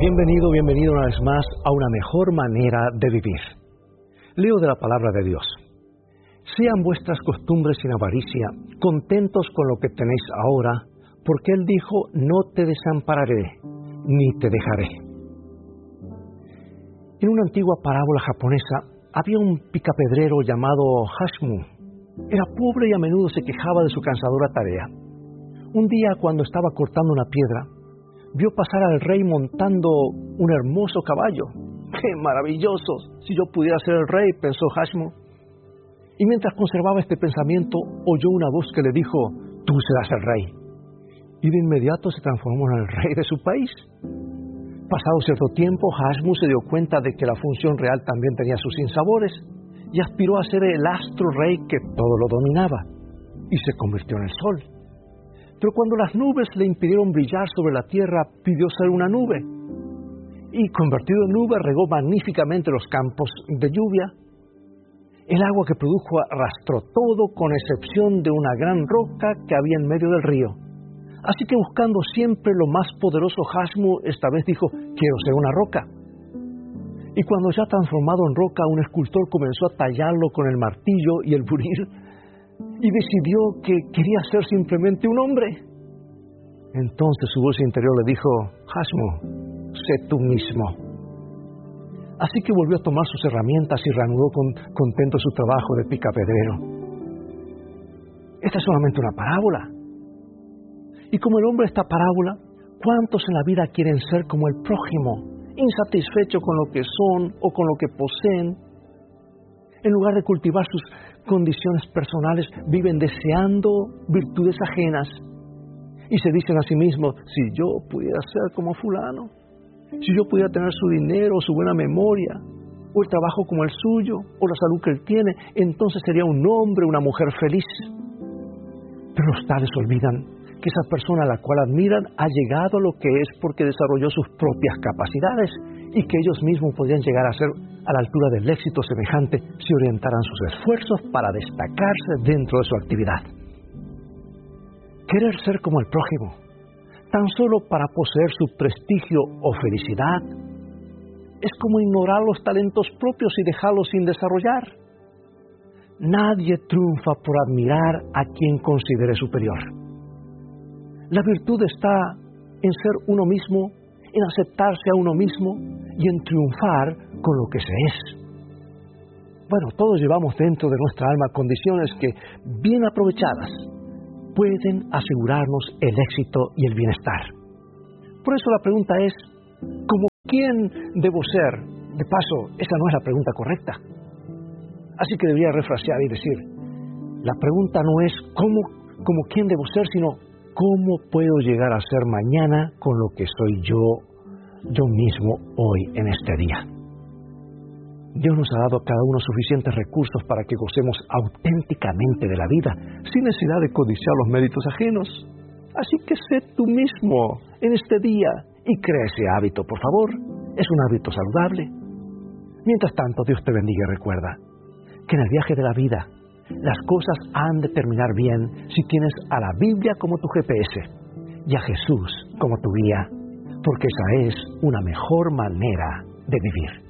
Bienvenido una vez más a una mejor manera de vivir. Leo de la palabra de Dios. Sean vuestras costumbres sin avaricia, contentos con lo que tenéis ahora, porque Él dijo, no te desampararé, ni te dejaré. En una antigua parábola japonesa, había un picapedrero llamado Hashmu. Era pobre y a menudo se quejaba de su cansadora tarea. Un día, cuando estaba cortando una piedra, vio pasar al rey montando un hermoso caballo. ¡Qué maravilloso! Si yo pudiera ser el rey, pensó Hashmu. Y mientras conservaba este pensamiento, oyó una voz que le dijo, tú serás el rey. Y de inmediato se transformó en el rey de su país. Pasado cierto tiempo, Hashmu se dio cuenta de que la función real también tenía sus sinsabores y aspiró a ser el astro rey que todo lo dominaba. Y se convirtió en el sol. Pero cuando las nubes le impidieron brillar sobre la tierra, pidió ser una nube. Y convertido en nube, regó magníficamente los campos de lluvia. El agua que produjo arrastró todo, con excepción de una gran roca que había en medio del río. Así que buscando siempre lo más poderoso, Hashmu esta vez dijo, quiero ser una roca. Y cuando ya transformado en roca, un escultor comenzó a tallarlo con el martillo y el buril, y decidió que quería ser simplemente un hombre. Entonces su voz interior le dijo, Hashmu, sé tú mismo. Así que volvió a tomar sus herramientas y reanudó contento su trabajo de picapedrero. Esta es solamente una parábola. Y como el hombre de esta parábola, ¿cuántos en la vida quieren ser como el prójimo, insatisfechos con lo que son o con lo que poseen? En lugar de cultivar sus condiciones personales, viven deseando virtudes ajenas. Y se dicen a sí mismos, si yo pudiera ser como fulano, si yo pudiera tener su dinero, su buena memoria, o el trabajo como el suyo, o la salud que él tiene, entonces sería un hombre, una mujer feliz. Pero los tales olvidan que esa persona a la cual admiran ha llegado a lo que es porque desarrolló sus propias capacidades y que ellos mismos podrían llegar a ser a la altura del éxito semejante si orientaran sus esfuerzos para destacarse dentro de su actividad. Querer ser como el prójimo, tan solo para poseer su prestigio o felicidad, es como ignorar los talentos propios y dejarlos sin desarrollar. Nadie triunfa por admirar a quien considere superior. La virtud está en ser uno mismo, en aceptarse a uno mismo y en triunfar con lo que se es. Bueno, todos llevamos dentro de nuestra alma condiciones que, bien aprovechadas, pueden asegurarnos el éxito y el bienestar. Por eso la pregunta es, ¿cómo quién debo ser? De paso, esa no es la pregunta correcta. Así que debería refrasear y decir, la pregunta no es cómo quién debo ser, sino ¿cómo puedo llegar a ser mañana con lo que soy yo mismo hoy en este día? Dios nos ha dado a cada uno suficientes recursos para que gocemos auténticamente de la vida, sin necesidad de codiciar los méritos ajenos. Así que sé tú mismo en este día y crea ese hábito, por favor. Es un hábito saludable. Mientras tanto, Dios te bendiga y recuerda que en el viaje de la vida, las cosas han de terminar bien si tienes a la Biblia como tu GPS y a Jesús como tu guía, porque esa es una mejor manera de vivir.